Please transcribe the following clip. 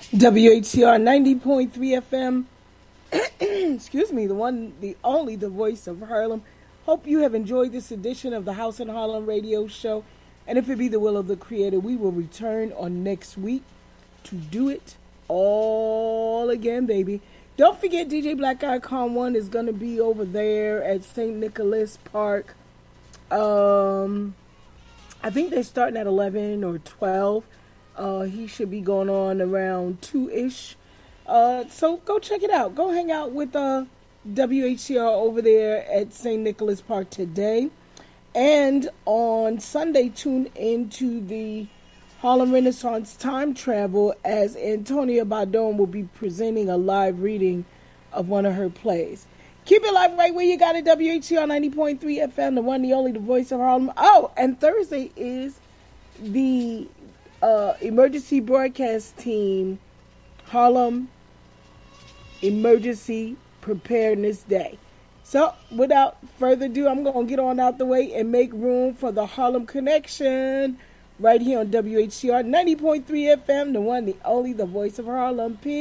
WHCR 90.3 FM. Excuse me, the one, the only, the voice of Harlem. Hope you have enjoyed this edition of the House in Harlem radio show. And if it be the will of the Creator, we will return on next week to do it all again, baby. Don't forget, DJ Black Icon 1 is going to be over there at St. Nicholas Park. I think they're starting at 11 or 12. He should be going on around 2-ish. So go check it out. Go hang out with WHCR over there at St. Nicholas Park today. And on Sunday, tune into the Harlem Renaissance Time Travel as Antonia Badon will be presenting a live reading of one of her plays. Keep it live right where you got it. WHCR 90.3 FM, the one, the only, the voice of Harlem. Oh, and Thursday is the emergency broadcast team Harlem Emergency Preparedness Day. So, without further ado, I'm going to get on out the way and make room for the Harlem Connection right here on WHCR 90.3 FM, the one, the only, the voice of Harlem. Peace.